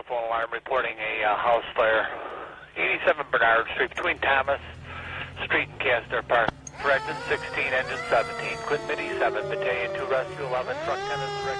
telephone alarm reporting a house fire. 87 Bernard Street between Thomas Street and Castor Park. For engine 16, engine 17. Quit mid 7, Battalion 2 Rescue 11, truck 10 is